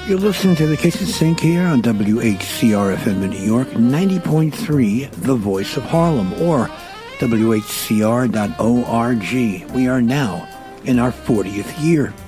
You're listening to the Kitchen Sink here on WHCR-FM in New York, 90.3, The Voice of Harlem, or WHCR.org. We are now in our 40th year.